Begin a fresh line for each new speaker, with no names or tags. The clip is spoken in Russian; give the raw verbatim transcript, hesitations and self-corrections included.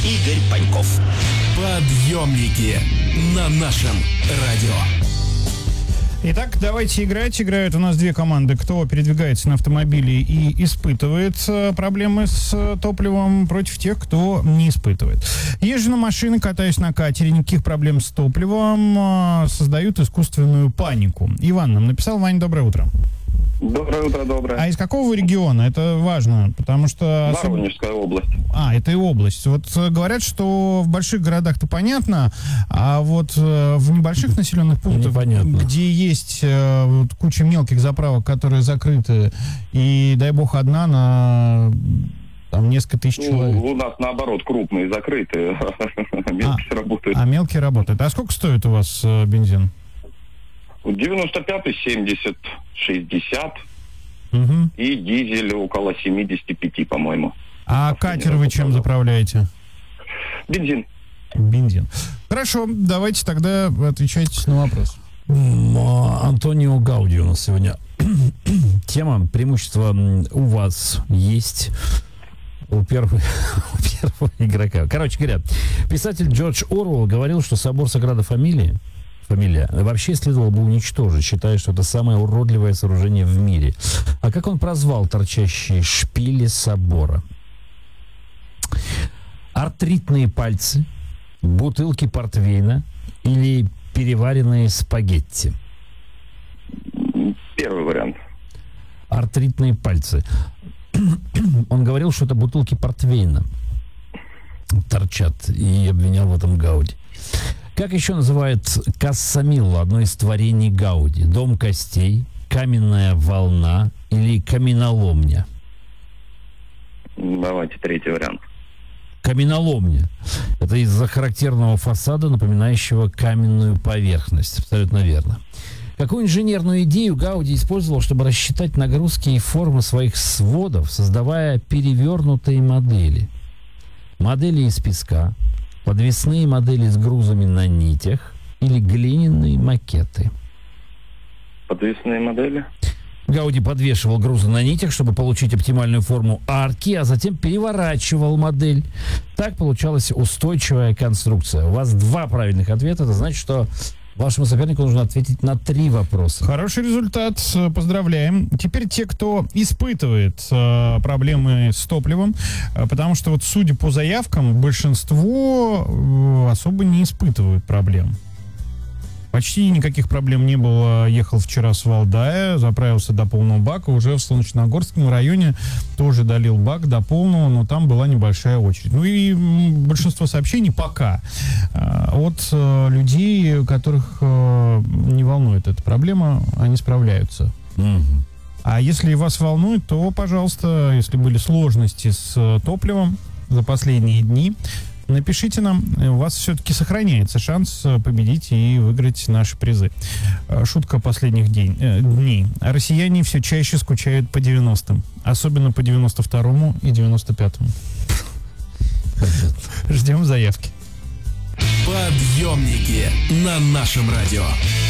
Игорь Паньков.
Подъемники на нашем радио.
Итак, давайте играть. Играют у нас две команды. Кто передвигается на автомобиле и испытывает проблемы с топливом, против тех, кто не испытывает. Езжу на машине, катаюсь на катере, никаких проблем с топливом, создают искусственную панику. Иван нам написал. Вань, доброе утро.
Доброе утро, доброе.
А из какого региона? Это важно, потому что...
Воронежская область.
А, это и область. Вот говорят, что в больших городах-то понятно, а вот э, в небольших населенных пунктах,
непонятно,
где есть э, вот, куча мелких заправок, которые закрыты, и, дай бог, одна на там несколько тысяч
ну,
человек.
У нас, наоборот, крупные закрыты, а мелкие
а,
работают.
А мелкие работают. А сколько стоит у вас э, бензин?
девяносто пятый, семьдесят, шестьдесят.
Угу.
И дизель около семьдесят пять, по-моему.
А катер вы чем заправляете?
Бензин.
Бензин. Хорошо, давайте тогда отвечайте на вопрос.
Антонио Гауди у нас сегодня. Тема преимущества у вас есть. У первого, у первого игрока. Короче говоря, писатель Джордж Оруэлл говорил, что собор Саграда Фамилии Фамилия вообще следовало бы уничтожить, считая, что это самое уродливое сооружение в мире. А как он прозвал торчащие шпили собора? Артритные пальцы, бутылки портвейна или переваренные спагетти?
Первый вариант.
Артритные пальцы. Он говорил, что это бутылки портвейна торчат, и обвинял в этом Гауди. Как еще называют Кассамилла, одно из творений Гауди? Дом костей, каменная волна или каменоломня?
Давайте третий вариант.
Каменоломня. Это из-за характерного фасада, напоминающего каменную поверхность. Абсолютно верно. Какую инженерную идею Гауди использовал, чтобы рассчитать нагрузки и формы своих сводов, создавая перевернутые модели? Модели из песка, подвесные модели с грузами на нитях или глиняные макеты?
Подвесные модели.
Гауди подвешивал грузы на нитях, чтобы получить оптимальную форму арки, а затем переворачивал модель. Так получалась устойчивая конструкция. У вас два правильных ответа. Это значит, что вашему сопернику нужно ответить на три вопроса.
Хороший результат. Поздравляем. Теперь те, кто испытывает э, проблемы с топливом, э, потому что вот, судя по заявкам, большинство э, особо не испытывают проблем. Почти никаких проблем не было. Ехал вчера с Валдая, заправился до полного бака. Уже в Солнечногорском районе тоже долил бак до полного, но там была небольшая очередь. Ну и большинство сообщений пока от людей, которых не волнует эта проблема, они справляются.
Mm-hmm.
А если вас волнует, то, пожалуйста, если были сложности с топливом за последние дни, напишите нам, у вас все-таки сохраняется шанс победить и выиграть наши призы. Шутка последних день, э, дней. Россияне все чаще скучают по девяностым. Особенно по девяносто второму и девяносто пятому.
Ждем заявки. Подъемники на нашем радио.